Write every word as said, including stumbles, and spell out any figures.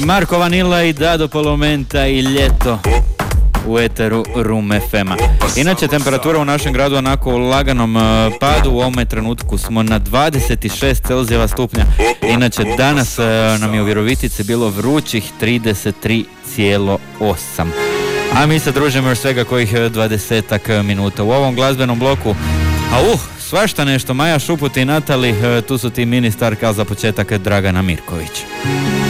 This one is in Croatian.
Marko Vanilla i Dado Polomenta i Ljeto u eteru Room ef ema. Inače, temperatura u našem gradu onako u laganom uh, padu. U ovome trenutku smo na dvadeset šest Celzijeva stupnja. Inače, danas uh, nam je u Virovitici bilo vrućih trideset tri zarez osam. A mi se družimo još svega kojih dvadesetak minuta u ovom glazbenom bloku. A uh, svašta nešto. Maja Šuput i Natali, uh, tu su ti ministarka, za početak Dragana Mirković.